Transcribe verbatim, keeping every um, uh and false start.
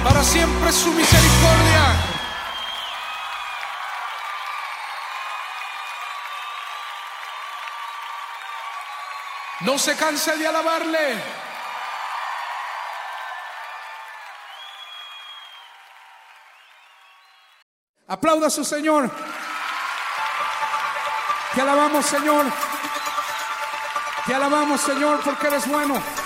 Para siempre su misericordia. No se canse de alabarle. Aplauda a su Señor. Te alabamos, Señor. Te alabamos, Señor, porque eres bueno.